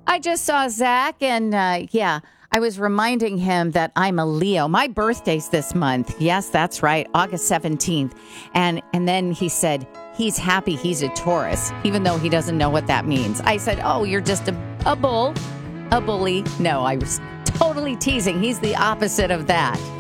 I just saw Zach, and I was reminding him that I'm a Leo. My birthday's this month. Yes, that's right, August 17th. And then he said he's happy he's a Taurus, even though he doesn't know what that means. I said, oh, you're just a bull, a bully. No, I was totally teasing. He's the opposite of that.